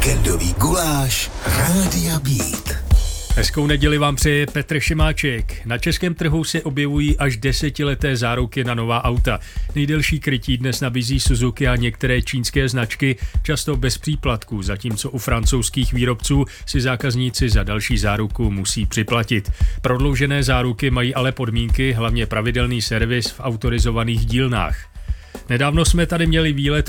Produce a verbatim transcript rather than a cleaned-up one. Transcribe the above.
Víkendový guláš Rádia Beat. Hezkou neděli vám přeje Petr Šimáček. Na českém trhu se objevují až desetileté záruky na nová auta. Nejdelší krytí dnes nabízí Suzuki a některé čínské značky, často bez příplatků, zatímco u francouzských výrobců si zákazníci za další záruku musí připlatit. Prodloužené záruky mají ale podmínky, hlavně pravidelný servis v autorizovaných dílnách. Nedávno jsme tady měli výlet